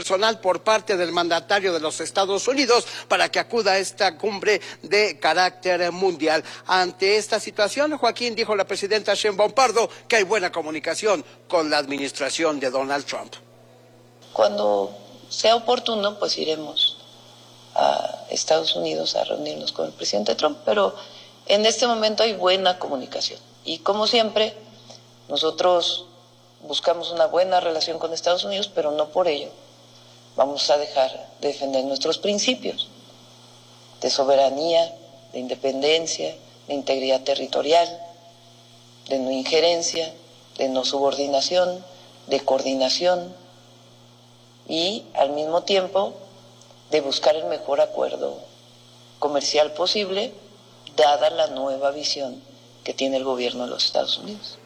personal por parte del mandatario de los Estados Unidos para que acuda a esta cumbre de carácter mundial. Ante esta situación, Joaquín, dijo la presidenta Sheinbaum Pardo que hay buena comunicación con la administración de Donald Trump. Cuando sea oportuno, pues iremos a Estados Unidos a reunirnos con el presidente Trump, pero en este momento hay buena comunicación. Y como siempre, nosotros buscamos una buena relación con Estados Unidos, pero no por ello vamos a dejar de defender nuestros principios de soberanía, de independencia, de integridad territorial, de no injerencia, de no subordinación, de coordinación y al mismo tiempo de buscar el mejor acuerdo comercial posible, dada la nueva visión que tiene el gobierno de los Estados Unidos.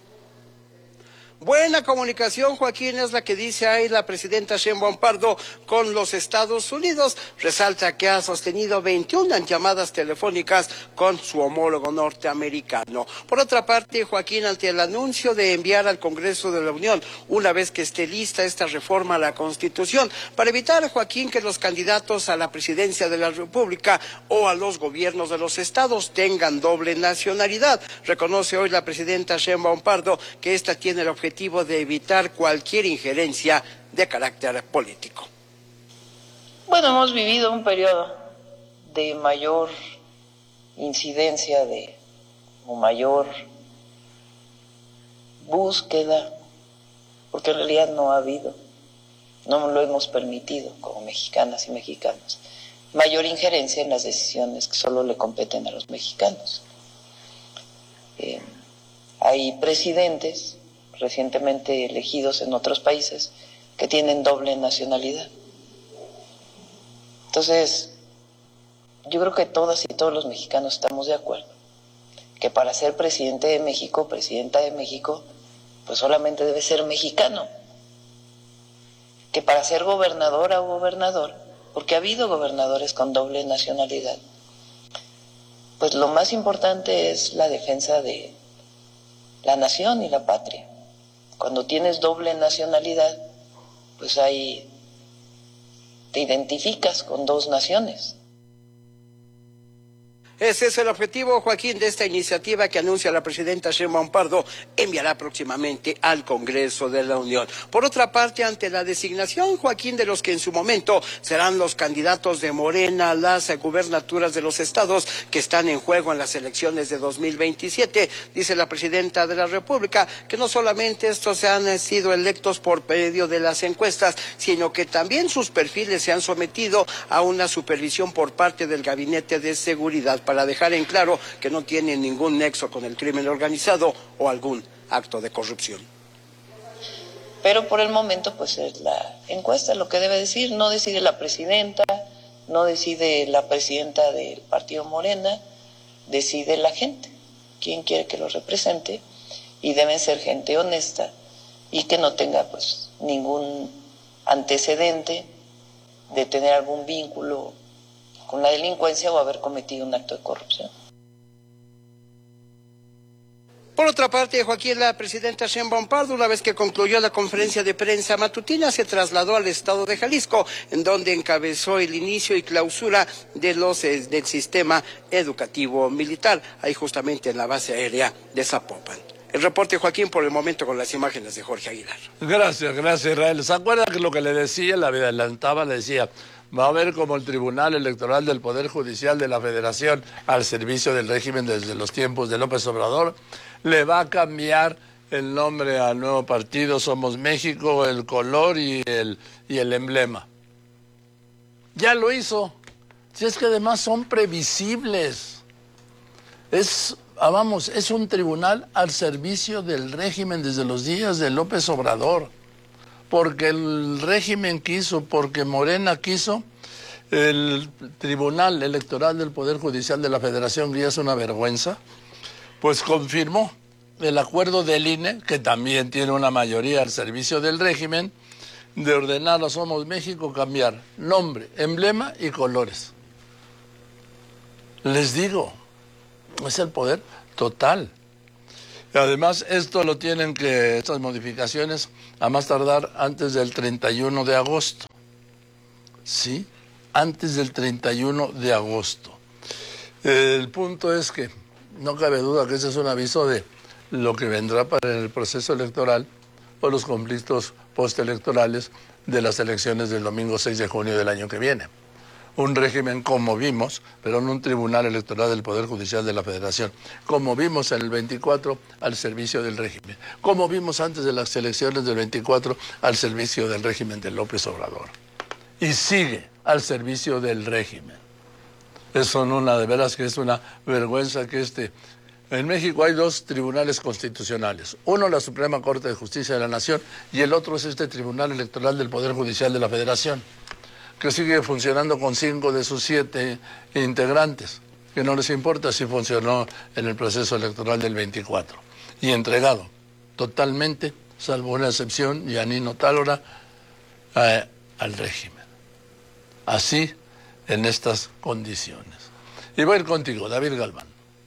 Buena comunicación, Joaquín, es la que dice ahí la presidenta Sheinbaum Pardo con los Estados Unidos. Resalta que ha sostenido 21 llamadas telefónicas con su homólogo norteamericano. Por otra parte, Joaquín, ante el anuncio de enviar al Congreso de la Unión, una vez que esté lista esta reforma a la Constitución, para evitar, Joaquín, que los candidatos a la presidencia de la República o a los gobiernos de los estados tengan doble nacionalidad. Reconoce hoy la presidenta Sheinbaum Pardo que esta tiene el objetivo de evitar cualquier injerencia de carácter político. Bueno, hemos vivido un periodo de mayor incidencia, o mayor búsqueda, porque en realidad no ha habido, no lo hemos permitido como mexicanas y mexicanos, mayor injerencia en las decisiones que solo le competen a los mexicanos. Hay presidentes recientemente elegidos en otros países que tienen doble nacionalidad. Entonces, yo creo que todas y todos los mexicanos estamos de acuerdo que para ser presidente de México, presidenta de México, pues solamente debe ser mexicano. Que para ser gobernadora o gobernador, porque ha habido gobernadores con doble nacionalidad, pues lo más importante es la defensa de la nación y la patria. Cuando tienes doble nacionalidad, pues ahí te identificas con dos naciones. Ese es el objetivo, Joaquín, de esta iniciativa que anuncia la presidenta Sheinbaum Pardo enviará próximamente al Congreso de la Unión. Por otra parte, ante la designación, Joaquín, de los que en su momento serán los candidatos de Morena a las gubernaturas de los estados que están en juego en las elecciones de 2027, dice la presidenta de la República que no solamente estos han sido electos por medio de las encuestas, sino que también sus perfiles se han sometido a una supervisión por parte del Gabinete de Seguridad, para dejar en claro que no tienen ningún nexo con el crimen organizado o algún acto de corrupción. Pero por el momento, pues es la encuesta lo que debe decir, no decide la presidenta, no decide la presidenta del partido Morena, decide la gente, quién quiere que lo represente, y deben ser gente honesta y que no tenga pues ningún antecedente de tener algún vínculo con la delincuencia o haber cometido un acto de corrupción. Por otra parte, Joaquín, la presidenta Sheinbaum Pardo, una vez que concluyó la conferencia de prensa matutina, se trasladó al estado de Jalisco, en donde encabezó el inicio y clausura de del sistema educativo militar, ahí justamente en la base aérea de Zapopan. El reporte, Joaquín, por el momento con las imágenes de Jorge Aguilar. Gracias, Israel. ¿Se acuerda que lo que le decía, le adelantaba, le decía, va a ver como el Tribunal Electoral del Poder Judicial de la Federación, al servicio del régimen desde los tiempos de López Obrador, le va a cambiar el nombre al nuevo partido Somos México, el color y el emblema? Ya lo hizo. Si es que además son previsibles. Es un tribunal al servicio del régimen desde los días de López Obrador. Porque el régimen quiso, porque Morena quiso, el Tribunal Electoral del Poder Judicial de la Federación, que ya es una vergüenza, pues confirmó el acuerdo del INE, que también tiene una mayoría al servicio del régimen, de ordenar a Somos México cambiar nombre, emblema y colores. Les digo, es el poder total. Además, estas modificaciones, a más tardar antes del 31 de agosto. ¿Sí? Antes del 31 de agosto. El punto es que no cabe duda que ese es un aviso de lo que vendrá para el proceso electoral o los conflictos postelectorales de las elecciones del domingo 6 de junio del año que viene. Un régimen como vimos, pero en un tribunal electoral del Poder Judicial de la Federación, como vimos en el 24 al servicio del régimen, como vimos antes de las elecciones del 24 al servicio del régimen de López Obrador. Y sigue al servicio del régimen. Eso de veras que es una vergüenza que En México hay dos tribunales constitucionales. Uno, la Suprema Corte de Justicia de la Nación, y el otro es este Tribunal Electoral del Poder Judicial de la Federación, que sigue funcionando con 5 de sus 7 integrantes, que no les importa si funcionó en el proceso electoral del 24, y entregado totalmente, salvo una excepción, Yanino Tálora, al régimen. Así, en estas condiciones. Y voy a ir contigo, David Galván.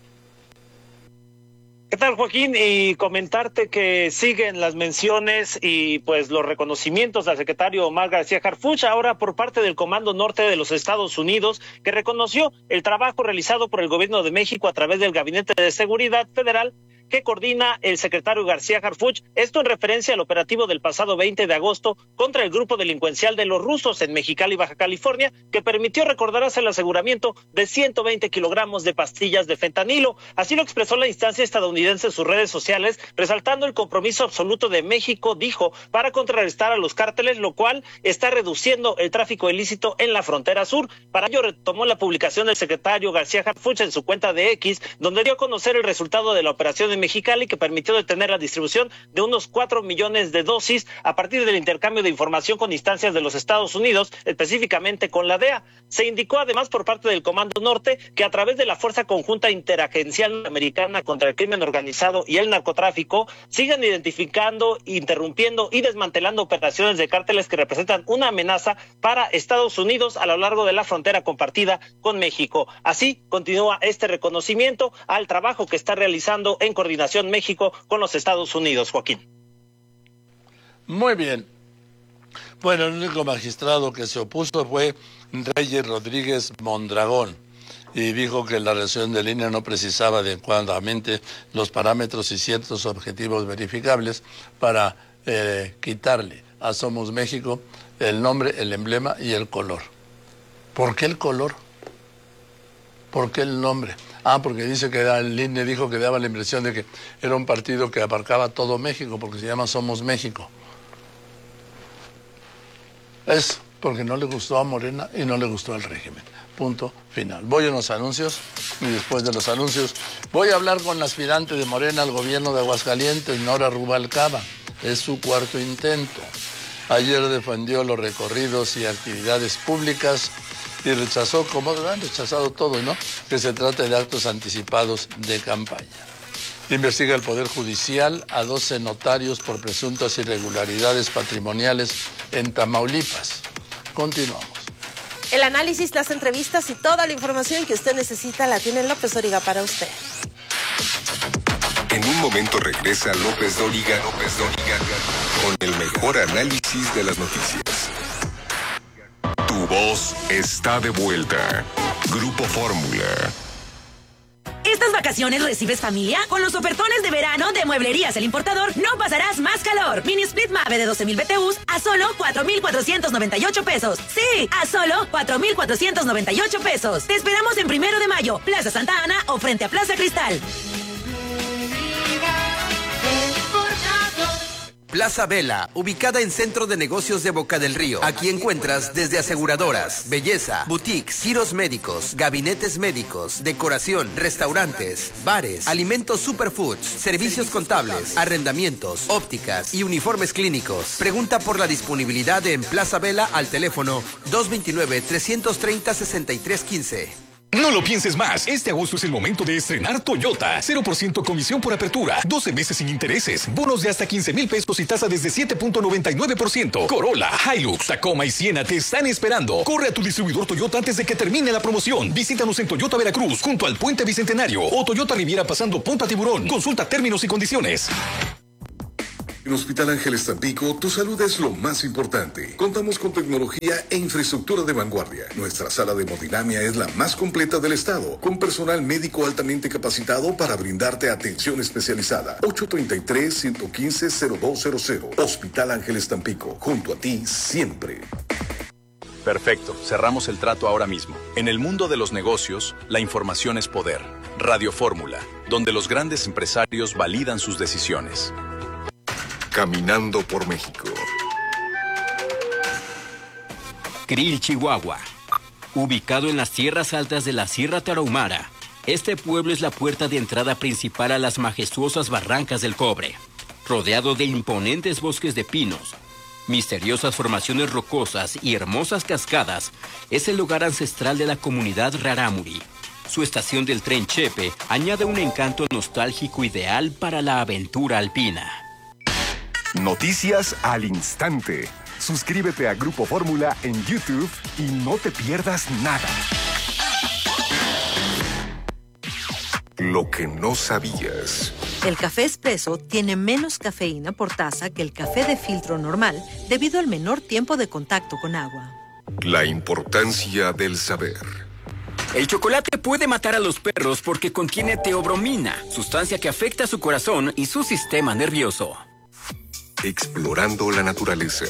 ¿Qué tal, Joaquín? Y comentarte que siguen las menciones y pues los reconocimientos al secretario Omar García Harfuch, ahora por parte del Comando Norte de los Estados Unidos, que reconoció el trabajo realizado por el Gobierno de México a través del Gabinete de Seguridad Federal que coordina el secretario García Harfuch, esto en referencia al operativo del pasado 20 de agosto contra el grupo delincuencial de los rusos en Mexicali, Baja California, que permitió, recordarás, el aseguramiento de 120 kilogramos de pastillas de fentanilo. Así lo expresó la instancia estadounidense en sus redes sociales, resaltando el compromiso absoluto de México, dijo, para contrarrestar a los cárteles, lo cual está reduciendo el tráfico ilícito en la frontera sur. Para ello retomó la publicación del secretario García Harfuch en su cuenta de X, donde dio a conocer el resultado de la operación de Mexicali, que permitió detener la distribución de unos 4 millones de dosis a partir del intercambio de información con instancias de los Estados Unidos, específicamente con la DEA. Se indicó además por parte del Comando Norte que a través de la Fuerza Conjunta Interagencial Americana contra el Crimen Organizado y el Narcotráfico, siguen identificando, interrumpiendo y desmantelando operaciones de cárteles que representan una amenaza para Estados Unidos a lo largo de la frontera compartida con México. Así continúa este reconocimiento al trabajo que está realizando en coordinación México con los Estados Unidos, Joaquín. Muy bien. Bueno, el único magistrado que se opuso fue Reyes Rodríguez Mondragón y dijo que la resolución de línea no precisaba adecuadamente los parámetros y ciertos objetivos verificables para quitarle a Somos México el nombre, el emblema y el color. ¿Por qué el color? ¿Por qué el nombre? Porque dice que el INE dijo que daba la impresión de que era un partido que abarcaba todo México, porque se llama Somos México. Es porque no le gustó a Morena y no le gustó al régimen. Punto final. Voy a unos anuncios y después de los anuncios voy a hablar con la aspirante de Morena al gobierno de Aguascalientes, Nora Rubalcaba. Es su cuarto intento. Ayer defendió los recorridos y actividades públicas y rechazó, como han rechazado todo, ¿no?, que se trate de actos anticipados de campaña. Investiga el Poder Judicial a 12 notarios por presuntas irregularidades patrimoniales en Tamaulipas. Continuamos. El análisis, las entrevistas y toda la información que usted necesita la tiene López Dóriga para usted. En un momento regresa López Dóriga con el mejor análisis de las noticias. Tu voz está de vuelta. Grupo Fórmula. ¿Estas vacaciones recibes familia? Con los ofertones de verano de Mueblerías El Importador no pasarás más calor. Mini Split Mave de 12,000 BTUs a solo 4,498 pesos. Sí, a solo 4,498 pesos. Te esperamos en 1 de mayo, Plaza Santa Ana o frente a Plaza Cristal. Plaza Vela, ubicada en Centro de Negocios de Boca del Río. Aquí encuentras desde aseguradoras, belleza, boutiques, giros médicos, gabinetes médicos, decoración, restaurantes, bares, alimentos superfoods, servicios contables, arrendamientos, ópticas y uniformes clínicos. Pregunta por la disponibilidad en Plaza Vela al teléfono 229-330-6315. No lo pienses más. Este agosto es el momento de estrenar Toyota. 0% comisión por apertura, 12 meses sin intereses, bonos de hasta 15,000 pesos y tasa desde 7.99%. Corolla, Hilux, Tacoma y Siena te están esperando. Corre a tu distribuidor Toyota antes de que termine la promoción. Visítanos en Toyota Veracruz, junto al Puente Bicentenario, o Toyota Riviera pasando Punta Tiburón. Consulta términos y condiciones. En Hospital Ángeles Tampico, tu salud es lo más importante. Contamos con tecnología e infraestructura de vanguardia. Nuestra sala de hemodinamia es la más completa del estado, con personal médico altamente capacitado para brindarte atención especializada. 833-115-0200. Hospital Ángeles Tampico, junto a ti siempre. Perfecto, cerramos el trato ahora mismo. En el mundo de los negocios, la información es poder. Radio Fórmula, donde los grandes empresarios validan sus decisiones. Caminando por México. Krill, Chihuahua. Ubicado en las tierras altas de la Sierra Tarahumara, este pueblo es la puerta de entrada principal a las majestuosas barrancas del Cobre. Rodeado de imponentes bosques de pinos, misteriosas formaciones rocosas y hermosas cascadas, es el lugar ancestral de la comunidad Rarámuri. Su estación del tren Chepe añade un encanto nostálgico ideal para la aventura alpina. Noticias al instante. Suscríbete a Grupo Fórmula en YouTube y no te pierdas nada. Lo que no sabías. El café expreso tiene menos cafeína por taza que el café de filtro normal debido al menor tiempo de contacto con agua. La importancia del saber. El chocolate puede matar a los perros porque contiene teobromina, sustancia que afecta su corazón y su sistema nervioso. Explorando la naturaleza.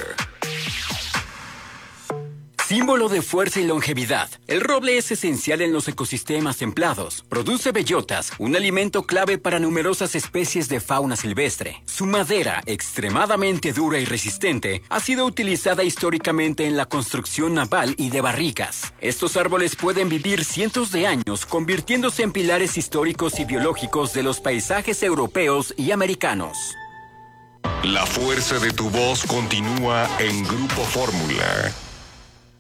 Símbolo de fuerza y longevidad, el roble es esencial en los ecosistemas templados. Produce bellotas, un alimento clave para numerosas especies de fauna silvestre. Su madera, extremadamente dura y resistente, ha sido utilizada históricamente en la construcción naval y de barricas. Estos árboles pueden vivir cientos de años, convirtiéndose en pilares históricos y biológicos de los paisajes europeos y americanos. La fuerza de tu voz continúa en Grupo Fórmula.